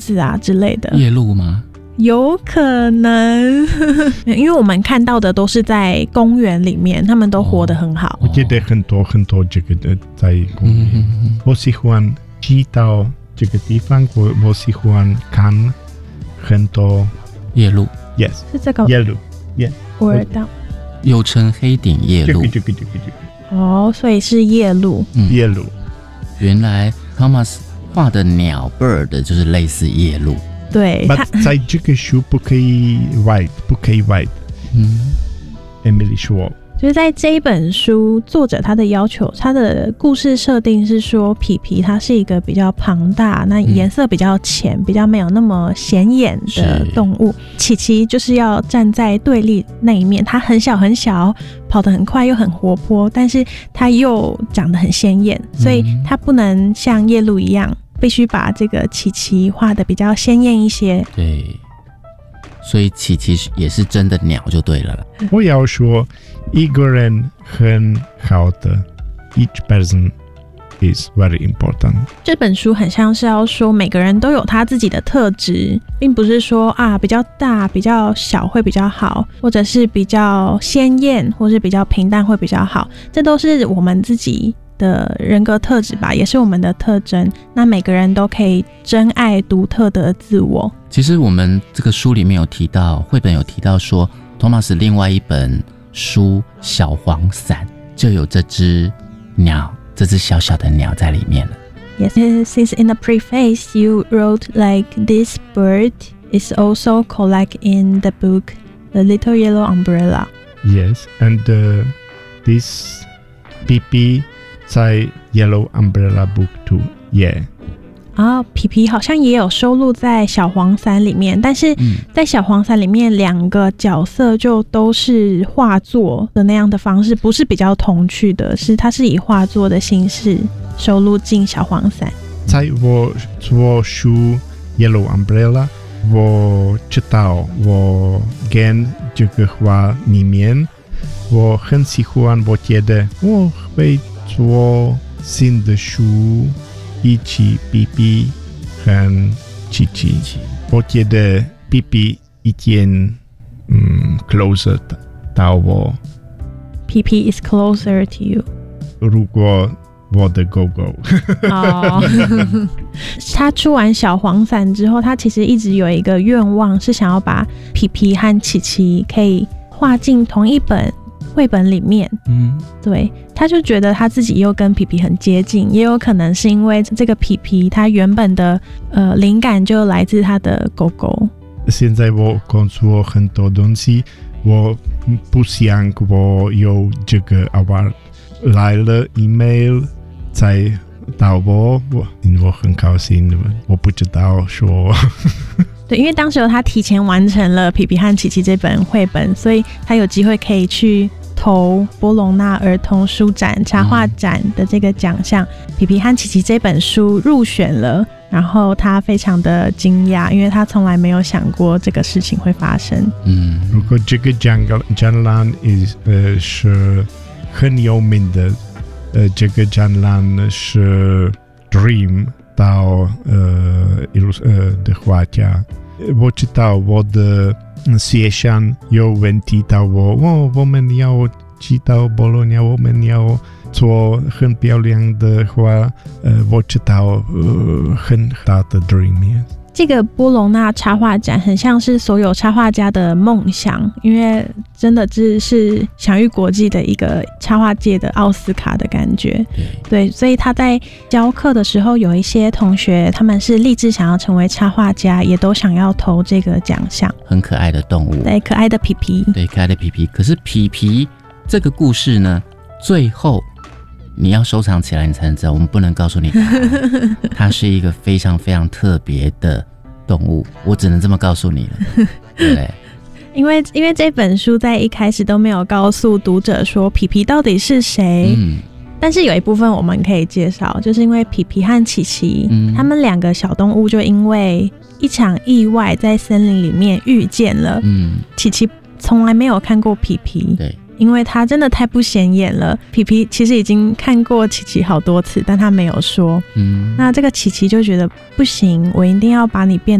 子啊之类的。 夜鹭吗？ 有可能因为我们看到的都是在公园里面，他们都活得很好。 我觉得很多这个的在公园，我喜欢去到这个地方，我喜欢看很多夜鹭 ，yes， 是这个夜鹭 ，yes， 我知道。 又称黑顶夜鹭。 这个哦，所以是夜鹭。 夜鹭。 原来 Thomas 画的鸟 bird 就是类似夜鹭。 对， 在这个书不可以 white。Emily 说。 就是在这一本书，作者他的要求，他的故事设定是说，皮皮它是一个比较庞大，那颜色比较浅，比较没有那么显眼的动物。琪琪就是要站在对立那一面，它很小很小，跑得很快又很活泼，但是它又长得很鲜艳，所以它不能像夜鹭一样，必须把这个琪琪画得比较鲜艳一些。 对，所以琪琪也是真的鸟就对了。 我要说一个人很好的 each person is very important。 这本书很像是要说每个人都有他自己的特质，并不是说比较大比较小会比较好，或者是比较鲜艳或是比较平淡会比较好，这都是我们自己的人格特质吧，也是我们的特征。那每个人都可以珍爱独特的自我。 其实我们这个书里面有提到，绘本有提到说Thomas 另外一本书小黄伞就有这只鸟，这只小小的鸟在里面了。 Yes, since in the preface you wrote like this bird is also called in the book The Little Yellow Umbrella. Yes, and this PP 在 Yellow Umbrella book too. Yeah. 皮皮好像也有收录在小黄伞里面，但是在小黄伞里面两个角色就都是画作的那样的方式，不是比较童趣的，它是以画作的形式收录进小黄伞。 在我做书 Yellow Umbrella 我知道我跟这个画里面我很喜欢，我觉得我会做新的书一起比比和琪琪，我觉得比比一点closer 到我。 皮皮 is closer to you。 如果我的狗狗他出完小黄伞之后，他其实一直有一个愿望，是想要把皮皮和琪琪可以画进同一本绘本里面。对，他就觉得他自己又跟皮皮很接近，也有可能是因为这个皮皮他原本的灵感就来自他的狗狗。 现在我工作很多东西，我不想我有这个 award 来了 email 再到我很高兴，我不知道说对，因为当时他提前完成了皮皮和琪琪这本绘本，所以他有机会可以去投波隆纳儿童书展插画展的这个奖项。皮皮和琪琪这本书入选了，然后他非常的惊讶，因为他从来没有想过这个事情会发生。 如果这个展览是很有名的，这个展览是 Dream 到的画家，我知道我的学生有问题到我们要去到波罗尼亚，我们要做很漂亮的画，我知道很大的 dream。 这个波隆纳插画展很像是所有插画家的梦想，因为真的是享誉国际的一个插画界的奥斯卡的感觉。对，所以他在教课的时候，有一些同学他们是立志想要成为插画家，也都想要投这个奖项。 很可爱的动物， 对，可爱的皮皮， 对，可爱的皮皮。可是皮皮这个故事呢，最后你要收藏起来，你才能知道。我们不能告诉你它是一个非常非常特别的动物，我只能这么告诉你了。对， 因为这本书在一开始都没有告诉读者说皮皮到底是谁。但是有一部分我们可以介绍，就是因为皮皮和琪琪，他们两个小动物就因为一场意外在森林里面遇见了。琪琪从来没有看过皮皮， 对， 因为他真的太不显眼了。皮皮其实已经看过琪琪好多次，但他没有说。那这个琪琪就觉得不行，我一定要把你变